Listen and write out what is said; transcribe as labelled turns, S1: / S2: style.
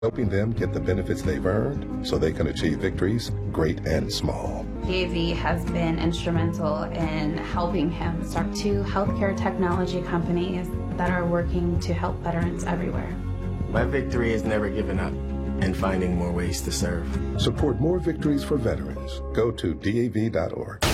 S1: helping them get the benefits they've earned so they can achieve victories great and small.
S2: DAV has been instrumental in helping him start 2 healthcare technology companies that are working to help veterans everywhere.
S3: My victory is never giving up and finding more ways to serve.
S1: Support more victories for veterans. Go to DAV.org.